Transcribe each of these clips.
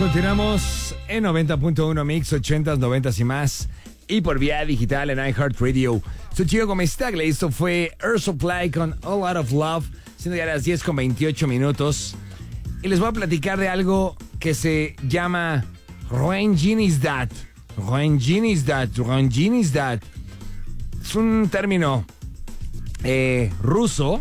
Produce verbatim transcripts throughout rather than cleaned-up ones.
Continuamos en noventa punto uno Mix, ochentas, noventas y más. Y por vía digital en iHeartRadio. Soy Gio Gómez Tagle. Esto fue Air Supply con All Out of Love. Siendo ya las diez con veintiocho minutos. Y les voy a platicar de algo que se llama Roenjinisdat. Roenjinisdat. Roenjinisdat. Es un término eh, ruso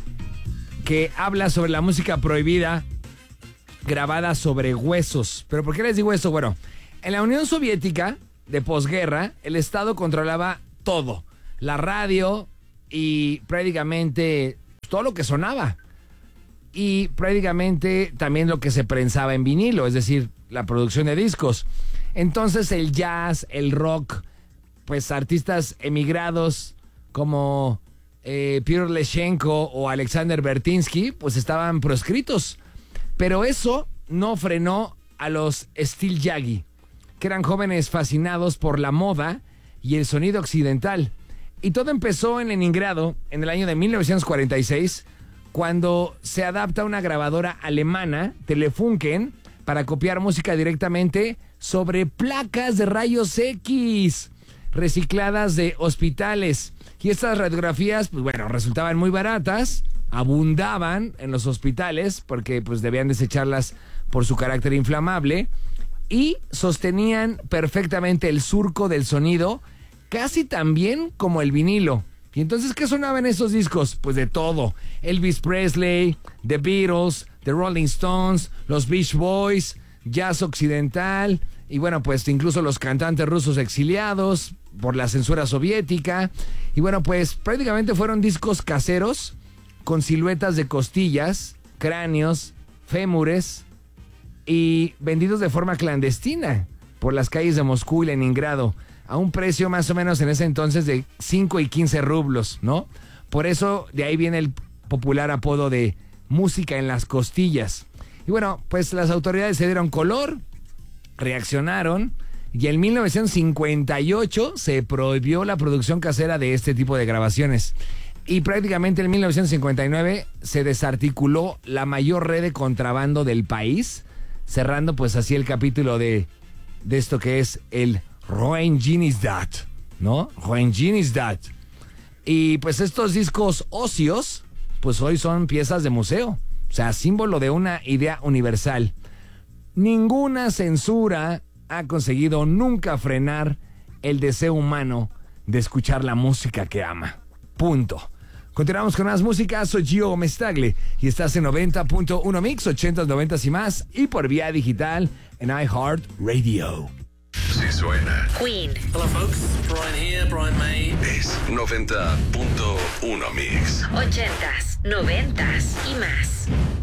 que habla sobre la música prohibida grabada sobre huesos. ¿Pero por qué les digo esto? Bueno, en la Unión Soviética de posguerra, el Estado controlaba todo. La radio y prácticamente todo lo que sonaba. Y prácticamente también lo que se prensaba en vinilo, es decir, la producción de discos. Entonces el jazz, el rock, pues artistas emigrados como eh, Pyotr Leshchenko o Alexander Bertinsky, pues estaban proscritos. Pero eso no frenó a los Steel Yagi, que eran jóvenes fascinados por la moda y el sonido occidental. Y todo empezó en Leningrado en el año de mil novecientos cuarenta y seis, cuando se adapta una grabadora alemana, Telefunken, para copiar música directamente sobre placas de rayos X recicladas de hospitales. Y estas radiografías, pues bueno, resultaban muy baratas, abundaban en los hospitales porque pues debían desecharlas por su carácter inflamable y sostenían perfectamente el surco del sonido, casi tan bien como el vinilo. Y entonces, ¿qué sonaba en esos discos? Pues de todo. Elvis Presley, The Beatles, The Rolling Stones, los Beach Boys, jazz occidental y bueno, pues incluso los cantantes rusos exiliados por la censura soviética. Y bueno, pues prácticamente fueron discos caseros con siluetas de costillas, cráneos, fémures y vendidos de forma clandestina por las calles de Moscú y Leningrado a un precio más o menos en ese entonces de cinco y quince rublos, ¿no? Por eso de ahí viene el popular apodo de música en las costillas. Y bueno, pues las autoridades se dieron color, reaccionaron y en mil novecientos cincuenta y ocho se prohibió la producción casera de este tipo de grabaciones. Y prácticamente en mil novecientos cincuenta y nueve se desarticuló la mayor red de contrabando del país, cerrando pues así el capítulo de, de esto que es el Roenjinisdat, ¿no? Roenjinisdat. Y pues estos discos óseos, pues hoy son piezas de museo, o sea, símbolo de una idea universal. Ninguna censura ha conseguido nunca frenar el deseo humano de escuchar la música que ama. Punto. Continuamos con más música. Soy Gio Gómez Tagle y estás en noventa punto uno Mix, ochentas, noventas y más, y por vía digital en iHeartRadio. Si suena Queen. Hello folks, Brian here, Brian May. es noventa punto uno Mix. Ochentas, noventas y más.